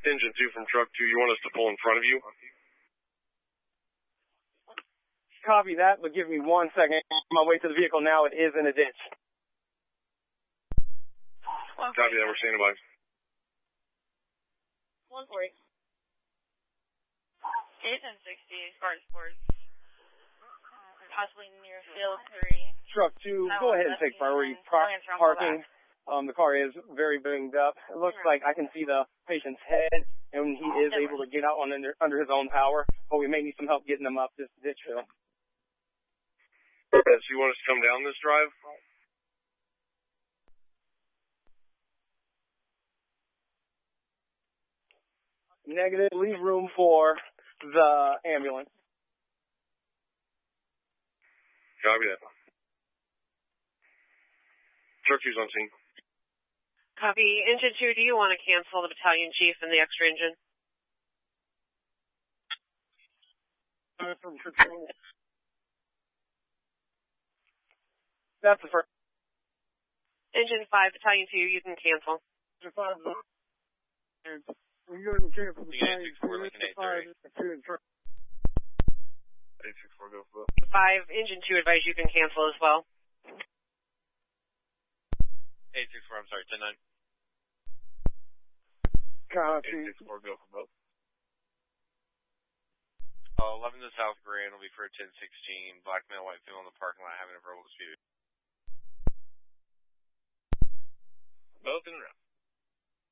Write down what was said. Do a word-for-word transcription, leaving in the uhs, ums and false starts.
Engine two from truck two, you want us to pull in front of you? Copy that, but give me one second. On my way to the vehicle now. It is in a ditch. Copy that, we're standing by. one forty. eight ten sixty, Spartan Sports. Possibly near field three. Truck two, go ahead and take priority par parking. Um, the car is very banged up. It looks like I can see the patient's head, and he is able to get out on under, under his own power, but we may need some help getting him up this ditch hill. So you want us to come down this drive? Negative. Leave room for the ambulance. Copy that. Truck two's on scene. Copy. Engine two, do you want to cancel the battalion chief and the extra engine? That's the first. Engine five, battalion two, you can cancel. Engine five, you're going to cancel battalion two. eight six four, go for Five, engine two, advise you can cancel as well. eight six four, I'm sorry, ten nine. Copy. eight six four, go for both. Uh, eleven to South Grand will be for a ten sixteen. Black male, white female in the parking lot having a verbal dispute. Both in route.